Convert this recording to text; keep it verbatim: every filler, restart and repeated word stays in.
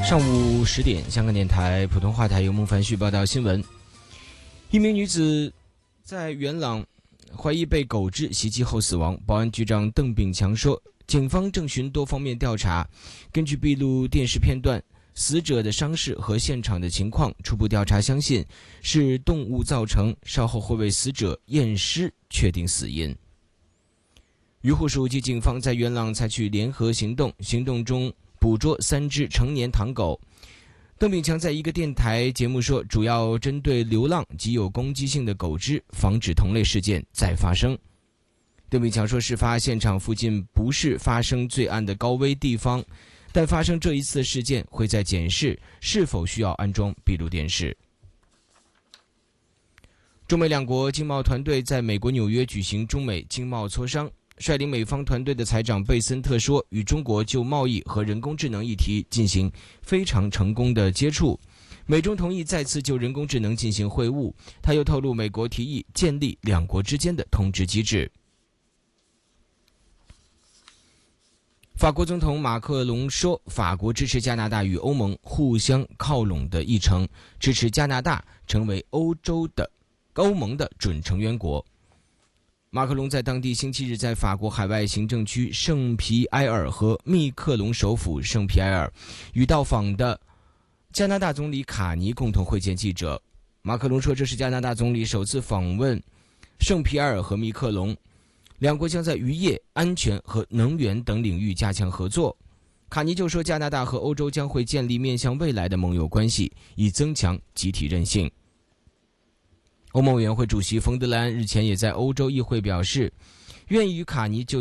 上午十点，香港电台普通话台由孟凡旭报道新闻。一名女子在元朗怀疑被狗只袭击后死亡，保安局长邓炳强说，警方正循多方面调查，根据闭路电视片段、死者的伤势和现场的情况，初步调查相信是动物造成，稍后会为死者验尸确定死因。渔护署及警方在元朗采取联合行动，行动中捕捉三只成年唐狗。邓炳强在一个电台节目说，主要针对流浪及有攻击性的狗只，防止同类事件再发生。邓炳强说，事发现场附近不是发生罪案的高危地方，但发生这一次事件会在检视是否需要安装闭路电视。中美两国经贸团队在美国纽约举行中美经贸磋商，率领美方团队的财长贝森特说，与中国就贸易和人工智能议题进行非常成功的接触，美中同意再次就人工智能进行会晤。他又透露，美国提议建立两国之间的通知机制。法国总统马克龙说，法国支持加拿大与欧盟互相靠拢的议程，支持加拿大成为欧洲的欧盟的准成员国。马克龙在当地星期日在法国海外行政区圣皮埃尔和密克隆首府圣皮埃尔与到访的加拿大总理卡尼共同会见记者。马克龙说，这是加拿大总理首次访问圣皮埃尔和密克隆，两国将在渔业、安全和能源等领域加强合作。卡尼就说，加拿大和欧洲将会建立面向未来的盟友关系，以增强集体韧性。欧盟委员会主席冯德莱恩日前也在欧洲议会表示，愿意与卡尼就